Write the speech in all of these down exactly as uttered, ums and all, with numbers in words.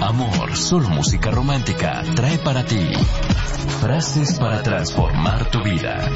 amor, solo música romántica trae para ti frases para transformar tu vida.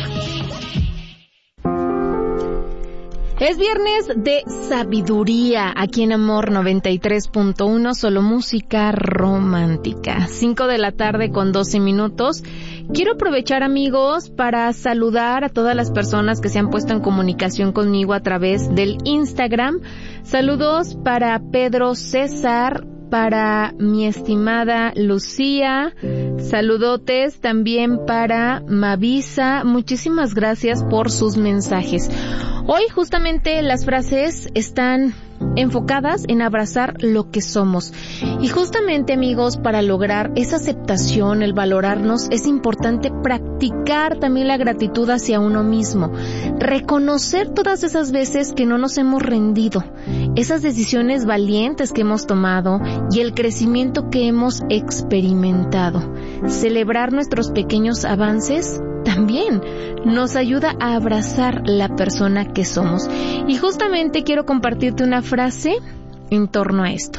Es viernes de sabiduría aquí en Amor noventa y tres punto uno, solo música romántica. cinco de la tarde con doce minutos. Quiero aprovechar, amigos, para saludar a todas las personas que se han puesto en comunicación conmigo a través del Instagram. Saludos para Pedro César, para mi estimada Lucía, saludotes también para Mavisa. Muchísimas gracias por sus mensajes. Hoy justamente las frases están enfocadas en abrazar lo que somos. Y justamente, amigos, para lograr esa aceptación, el valorarnos, es importante practicar también la gratitud hacia uno mismo. Reconocer todas esas veces que no nos hemos rendido, esas decisiones valientes que hemos tomado y el crecimiento que hemos experimentado. Celebrar nuestros pequeños avances también nos ayuda a abrazar la persona que somos. Y justamente quiero compartirte una frase en torno a esto.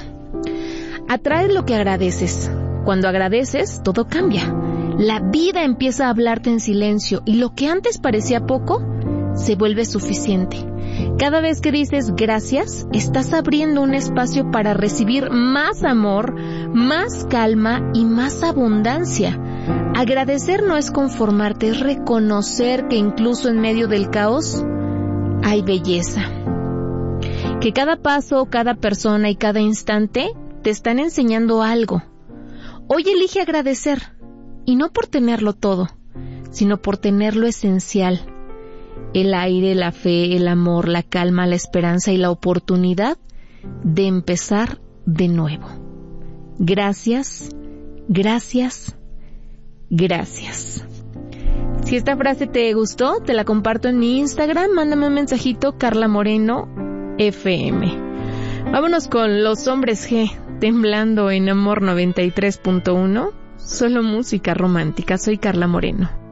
Atraes lo que agradeces. Cuando agradeces, todo cambia. La vida empieza a hablarte en silencio y lo que antes parecía poco, se vuelve suficiente. Cada vez que dices gracias, estás abriendo un espacio para recibir más amor, más calma y más abundancia. Agradecer no es conformarte, es reconocer que incluso en medio del caos hay belleza. Que cada paso, cada persona y cada instante te están enseñando algo. Hoy elige agradecer, y no por tenerlo todo, sino por tener lo esencial. El aire, la fe, el amor, la calma, la esperanza y la oportunidad de empezar de nuevo. Gracias, gracias, gracias. Si esta frase te gustó, te la comparto en mi Instagram. Mándame un mensajito, Carla Moreno F M. Vámonos con Los Hombres G, temblando en Amor noventa y tres punto uno. Solo música romántica. Soy Carla Moreno.